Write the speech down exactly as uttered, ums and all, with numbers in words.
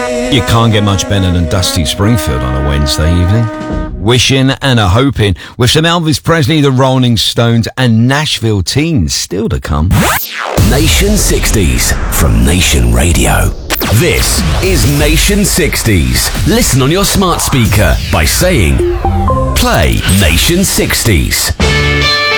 You can't get much better than Dusty Springfield on a Wednesday evening. Wishing and a hoping with some Elvis Presley, the Rolling Stones and Nashville Teens still to come. Nation sixties from Nation Radio. This is Nation sixties. Listen on your smart speaker by saying, play Nation sixties.